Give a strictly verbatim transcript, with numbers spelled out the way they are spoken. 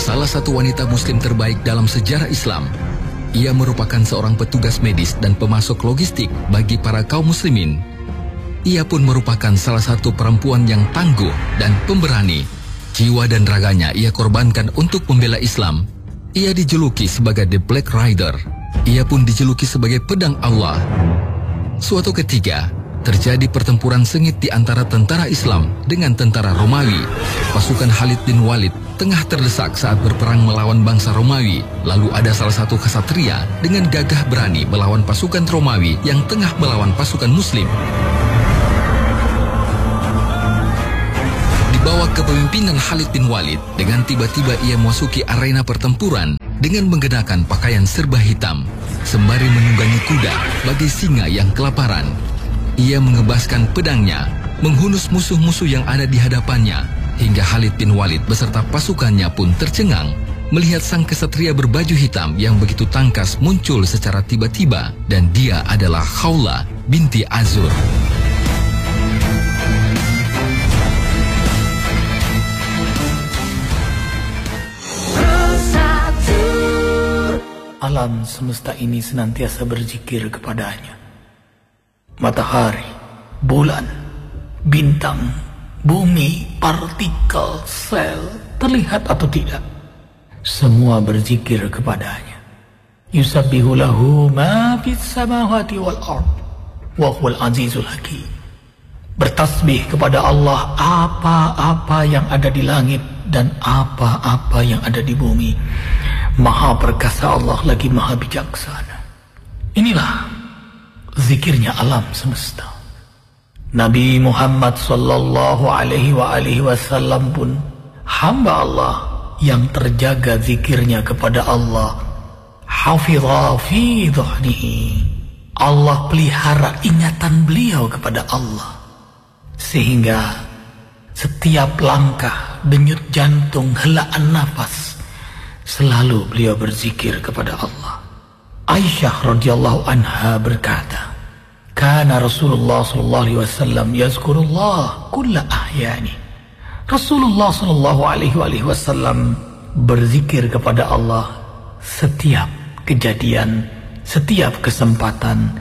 salah satu wanita muslim terbaik dalam sejarah Islam. Ia merupakan seorang petugas medis dan pemasok logistik bagi para kaum muslimin. Ia pun merupakan salah satu perempuan yang tangguh dan pemberani. Jiwa dan raganya ia korbankan untuk membela Islam. Ia dijuluki sebagai The Black Rider. Ia pun dijuluki sebagai pedang Allah. Suatu ketika, terjadi pertempuran sengit di antara tentara Islam dengan tentara Romawi. Pasukan Khalid bin Walid tengah terdesak saat berperang melawan bangsa Romawi. Lalu ada salah satu ksatria dengan gagah berani melawan pasukan Romawi yang tengah melawan pasukan Muslim. Di bawah kepemimpinan Khalid bin Walid, dengan tiba-tiba ia memasuki arena pertempuran dengan mengenakan pakaian serba hitam, sembari menunggangi kuda bagai singa yang kelaparan. Ia mengebaskan pedangnya, menghunus musuh-musuh yang ada di hadapannya, hingga Khalid bin Walid beserta pasukannya pun tercengang melihat sang kesatria berbaju hitam yang begitu tangkas muncul secara tiba-tiba, dan dia adalah Khawlah binti Azur. Alam semesta ini senantiasa berzikir kepadanya. Matahari, bulan, bintang, bumi, partikel, sel, terlihat atau tidak, semua berzikir kepadanya. Yusabbihu lahu ma fis samawati wal ard wa huwal azizul hakim. Bertasbih kepada Allah apa-apa yang ada di langit dan apa-apa yang ada di bumi. Maha perkasa Allah lagi maha bijaksana. Inilah zikirnya alam semesta. Nabi Muhammad sallallahu alaihi wa alihi wasallam pun hamba Allah yang terjaga zikirnya kepada Allah. Hafidha fi dhahnihi. Allah pelihara ingatan beliau kepada Allah, sehingga setiap langkah, denyut jantung, helaan nafas, selalu beliau berzikir kepada Allah. Aisyah radhiyallahu anha berkata, "Kana Rasulullah sallallahu alaihi wasallam yazkurullah kulla ahyani." Rasulullah sallallahu alaihi wasallam berzikir kepada Allah setiap kejadian, setiap kesempatan,